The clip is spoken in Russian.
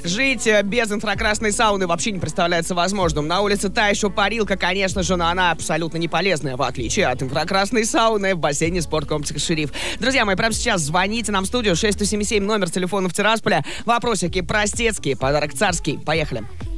Жить без инфракрасной сауны вообще не представляется возможным. На улице та еще парилка, конечно же, но она абсолютно не полезная, в отличие от инфракрасной сауны в бассейне спорткомплекса «Шериф». Друзья мои, прямо сейчас звоните нам в студию 6177, номер телефона в Тирасполе. Вопросики простецкие, подарок царский. Поехали.